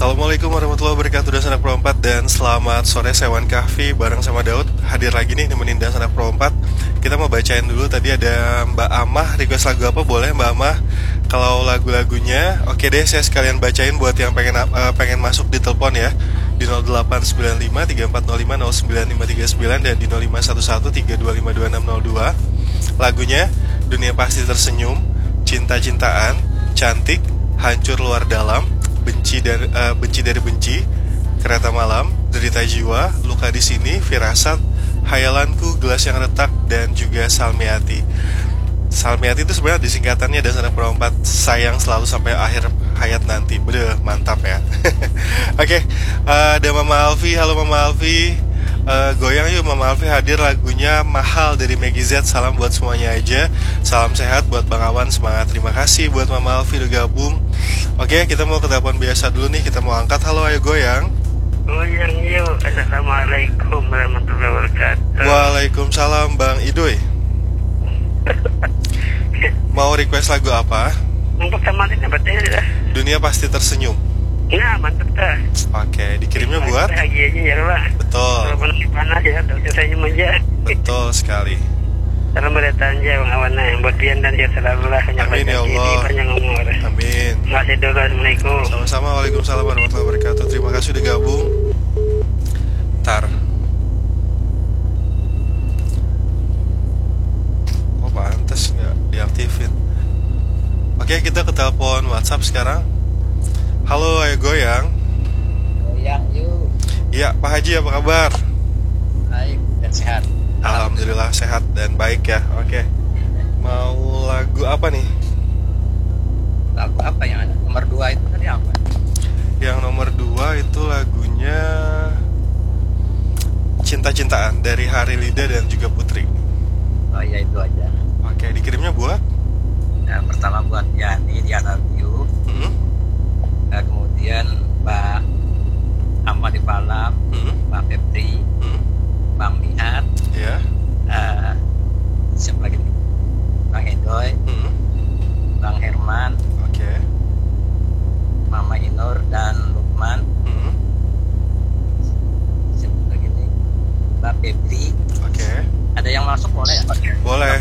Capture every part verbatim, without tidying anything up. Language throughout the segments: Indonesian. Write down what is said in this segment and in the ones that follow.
Assalamualaikum warahmatullahi wabarakatuh dan Sanak Pro empat. Dan selamat sore, saya Wan Kahfi bareng sama Daud hadir lagi nih nemenin dan Sanak Pro empat. Kita mau bacain dulu, tadi ada Mbak Amah request lagu apa, boleh Mbak Amah? Kalau lagu-lagunya oke deh, saya sekalian bacain buat yang pengen uh, pengen masuk di telepon ya, di nol delapan sembilan lima tiga empat nol lima nol sembilan lima tiga sembilan dan di nol lima satu satu tiga dua lima dua enam nol dua. Lagunya Dunia Pasti Tersenyum, Cinta-Cintaan, Cantik, Hancur Luar Dalam, Benci dari uh, benci dari benci, Kereta Malam, Derita Jiwa, Luka di Sini, Firasat, Hayalanku, Gelas yang Retak, dan juga Salmiati. Salmiati itu sebenarnya disingkatannya dan Sanak Pro empat, sayang selalu sampai akhir hayat nanti. Bener, mantap ya. Oke, okay, uh, ada Mama Alfi. Halo Mama Alfi. Uh, goyang yuk Mama Alfi, hadir lagunya Mahal dari Maggie Z. Salam buat semuanya aja. Salam sehat buat Bang Awan, semangat. Terima kasih buat Mama Alfi udah gabung. Oke, kita mau ke telepon biasa dulu nih. Kita mau angkat. Halo, ayo goyang. Goyang yuk. Assalamualaikum warahmatullahi wabarakatuh. Waalaikumsalam Bang Idoy. Mau request lagu apa? Untuk tamatin apa ya? Dunia Pasti Tersenyum. Nah, mantap dah. Oke, dikirimnya buat? Bahagia aja ya lah. Betul. Kalau panas panas ya, dokter saya aja. Betul sekali. Salam berdatang aja Bang Awan, yang buat Bian dan dia selalu lah. Amin ya Allah. Panjang umur. Amin. Masih dulu. Assalamualaikum. Sama-sama. Waalaikumsalam warahmatullahi wabarakatuh. Terima kasih udah gabung. Ntar. Oh pantes nggak diaktifin. Oke, kita ke telepon WhatsApp sekarang. Halo, ayo goyang. Goyang yuk. Iya, Pak Haji apa kabar? Baik dan sehat. Alhamdulillah sehat dan baik ya. Oke. Mau lagu apa nih? Lagu apa yang ada? Nomor dua itu tadi apa? Yang nomor dua itu lagunya Cinta-Cintaan dari Hari Lida dan juga Putri. Oh iya, itu aja. Oke, dikirimnya buat? Yang pertama buat Yani, Diana View. Hmm? Nah, kemudian Mbak Amadi Palam, Hmm? Mbak Febri, Hmm? Bang Nihat, Ya. uh, siapa lagi nih? Bang Edoy, Hmm? Bang Herman, Oke. Mama Inur dan Lukman. Hmm? Siapa lagi nih? Mbak Febri. Oke. Ada yang masuk boleh ya? Boleh.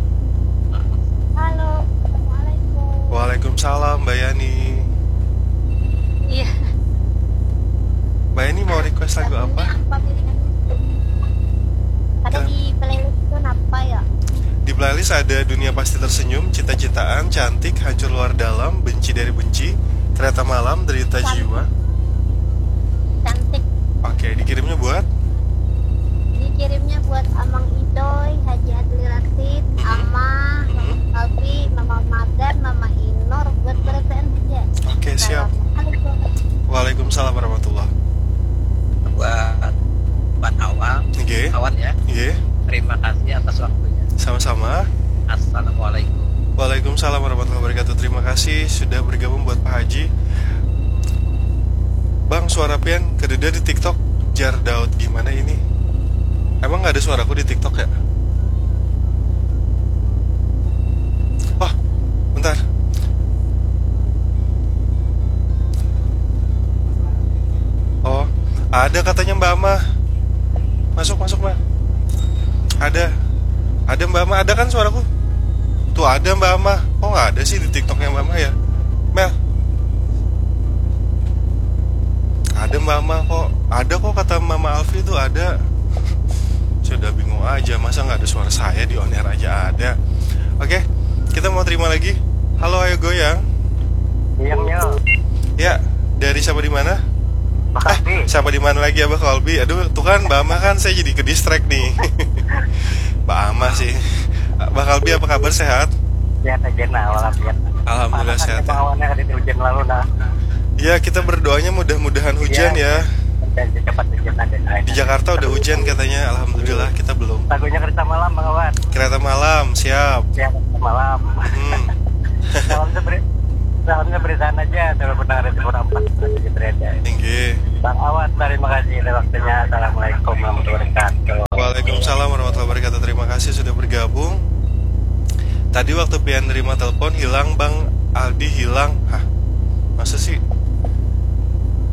Halo, Assalamualaikum. Waalaikumsalam Mbak Yani. Iya. Mbak Yani mau request lagu apa? Apa pilihannya? Ada di playlist itu apa ya? Di playlist ada Dunia Pasti Tersenyum, Cinta-Cintaan, Cantik, Hancur Luar Dalam, Benci dari Benci, Kereta Malam, Derita Jiwa. Cantik. Oke, dikirimnya buat? Dikirimnya buat Amang Idoy, Haji Adli Rasid, Amah, Mama Alfi, Mama Magar, Mama Inor, buat berapaan aja. Oke, siap. Waalaikumsalam warahmatullahi. Buat Buat Awal, Oke. Awan ya. Iya. Terima kasih atas waktunya. Sama-sama. Assalamualaikum. Waalaikumsalam warahmatullahi wabarakatuh. Terima kasih sudah bergabung buat Pak Haji. Bang, suara pian kededa di TikTok. Jar Daud, gimana ini? Emang gak ada suaraku di TikTok ya? Wah, bentar. Oh, ada katanya Mbak Amah. Masuk, masuk Mbak. Ada. Ada Mbak Amah, ada kan suaraku? Tuh ada Mbak Amah. Oh gak ada sih di TikToknya Mbak Amah ya? Mel. Ada Mbak Amah kok. Ada kok kata Mama Alfi tuh ada. Sudah bingung aja, masa gak ada suara saya di on air aja ada. Oke, kita mau terima lagi. Halo, ayo goyang. Goyang yuk. Ya, dari siapa di mana? Makasih. Eh, siapa di mana lagi ya Mbak Kolbi? Aduh, tuh kan Mbak Amah kan saya jadi ke distract nih. Mbak Amah sih. Mbak Kolbi apa kabar, sehat? Sehat aja nah, walafiat. Alhamdulillah sehat. Awannya ada di hujan lalu nah. Ya, kita berdoanya mudah-mudahan hujan ya. Dan cepat hujan ada. Di Jakarta udah hujan katanya, alhamdulillah kita belum. Lagunya Kereta Malam Bang Awan. Kereta Malam, siap. Ya, Kereta Malam. Hmm. Salamnya beri, salamnya beritaan aja. Kalau benar itu kurang empat di berada. Tinggi. Bang Awan, terima kasih atas waktunya. Assalamualaikum warahmatullahi wabarakatuh. Waalaikumsalam warahmatullahi wabarakatuh. Terima kasih sudah bergabung. Tadi waktu pian nerima telepon hilang Bang Aldi hilang. Hah? Masa sih?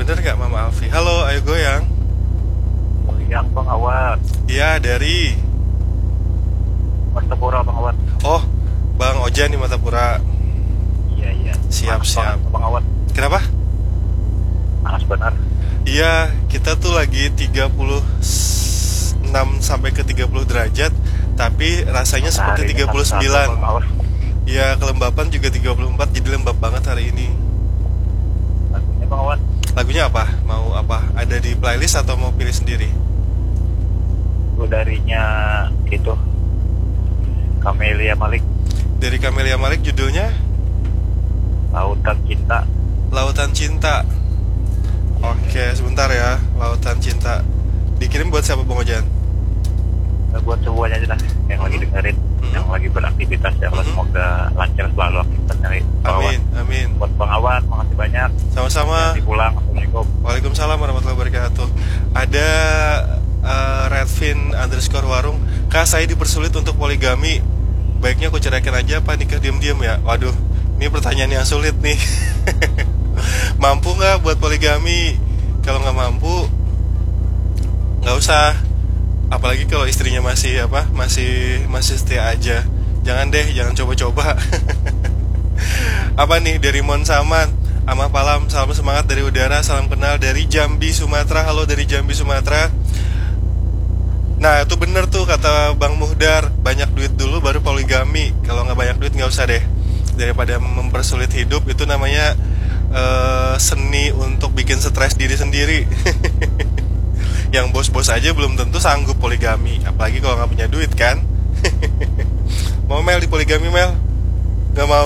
bener nggak Mama Alfi? Halo, ayo goyang. Yang Bang Awad. Iya, dari Martapura Bang Awad. Oh, Bang Ojan di Martapura. Iya iya. Siap, Panas siap. banget, Bang Awad. Kenapa? Panas benar. Iya, kita tuh lagi tiga puluh enam sampai ke tiga puluh derajat, tapi rasanya seperti Hari ini tiga puluh satu-satu, sembilan. Bang Awad. Iya, kelembapan juga tiga puluh empat, jadi lembab banget hari ini. Lagunya Bang Awad. Lagunya apa? Mau apa? Ada di playlist atau mau pilih sendiri? Itu darinya itu Camelia Malik, Dari Camelia Malik, judulnya Lautan Cinta. Lautan Cinta. Oke, sebentar ya. Lautan Cinta. Dikirim buat siapa Bang Ojan? Nah, buat semuanya aja lah yang lagi dengerin, Mhm. yang lagi beraktivitas ya Allah, Mhm. semoga lancar selalu aktivitasnya. Bang Awad. Amin, amin. Buat Bang Awad, makasih banyak. Sama-sama. Nanti pulang. Assalamualaikum. Waalaikumsalam warahmatullahi wabarakatuh. Ada uh, Redfin underscore warung. Kak, saya dipersulit untuk poligami. Baiknya aku ceraikan aja apa nikah diam-diam ya? Waduh, ini pertanyaan yang sulit nih. Mampu nggak buat poligami? Kalau nggak mampu, nggak usah. Apalagi kalau istrinya masih apa? Masih masih setia aja. Jangan deh, jangan coba-coba. Apa nih dari Monsaman? Amah Palam, salam semangat dari udara, salam kenal dari Jambi, Sumatera. Halo dari Jambi, Sumatera. Nah itu bener tuh kata Bang Muhdar, banyak duit dulu baru poligami. Kalau nggak banyak duit nggak usah deh. Daripada mempersulit hidup, itu namanya uh, seni untuk bikin stres diri sendiri. Yang bos-bos aja belum tentu sanggup poligami, apalagi kalau nggak punya duit kan. Mau Mel di poligami Mel? Nggak mau.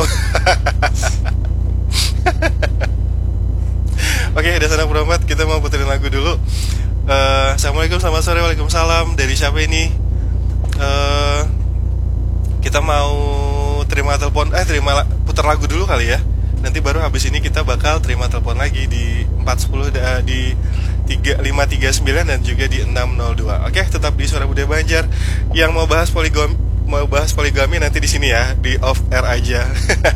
Oke, okay, dasar Promat, kita mau puterin lagu dulu. Uh, Assalamualaikum, selamat sore. Waalaikumsalam. Dari siapa ini? Uh, kita mau terima telepon. Eh, terima putar lagu dulu kali ya. Nanti baru habis ini kita bakal terima telepon lagi di empat sepuluh da, di tiga lima tiga sembilan dan juga di enam nol dua. Oke, tetap di Suara Budaya Banjar. Yang mau bahas poligami, mau bahas poligami nanti di sini ya, di off air aja.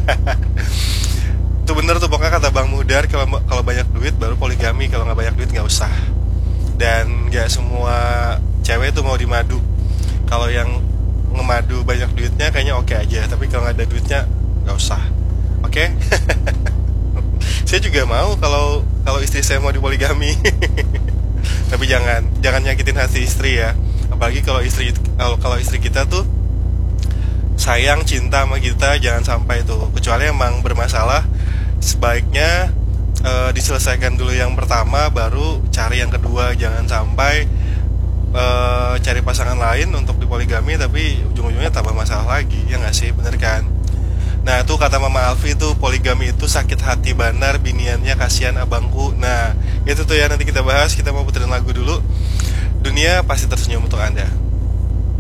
Itu bener tuh pokoknya kata Bang Muhdar, kalau kalau banyak duit baru poligami, kalau nggak banyak duit nggak usah. Dan nggak semua cewek tuh mau dimadu. Kalau yang ngemadu banyak duitnya kayaknya oke aja, tapi kalau nggak ada duitnya nggak usah. Oke? Saya juga mau kalau kalau istri saya mau dipoligami. Tapi jangan jangan nyakitin hati istri ya. Apalagi kalau istri kalau kalau istri kita tuh sayang cinta sama kita, jangan sampai tuh. Kecuali emang bermasalah, sebaiknya uh, diselesaikan dulu yang pertama, baru cari yang kedua. Jangan sampai uh, cari pasangan lain untuk dipoligami, tapi ujung-ujungnya tambah masalah lagi. Ya nggak sih, bener kan? Nah tuh kata Mama Alfi tuh, poligami itu sakit hati banar, biniannya kasihan abangku. Nah itu tuh ya, nanti kita bahas. Kita mau puterin lagu dulu. Dunia pasti tersenyum untuk Anda.